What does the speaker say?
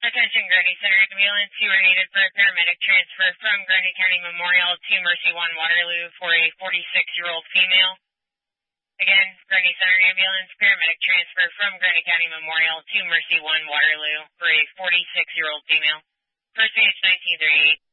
Attention Grundy Center Ambulance, you are needed for a paramedic transfer from Grundy County Memorial to Mercy One Waterloo for a 46-year-old female. Again, Grundy Center Ambulance, paramedic transfer from Grundy County Memorial to Mercy One Waterloo for a 46-year-old female. First page 1938.